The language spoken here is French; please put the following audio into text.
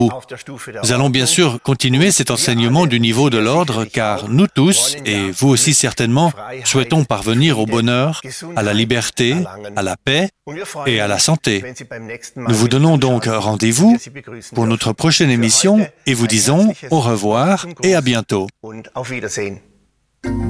Nous allons bien sûr continuer cet enseignement du niveau de l'ordre car nous tous, et vous aussi certainement, souhaitons parvenir au bonheur, à la liberté, à la paix et à la santé. Nous vous donnons donc rendez-vous pour notre prochaine émission et vous disons au revoir et à bientôt.